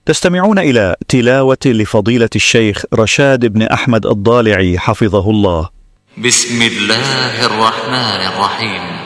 تستمعون إلى تلاوة لفضيلة الشيخ رشاد بن أحمد الضالعي حفظه الله. بسم الله الرحمن الرحيم.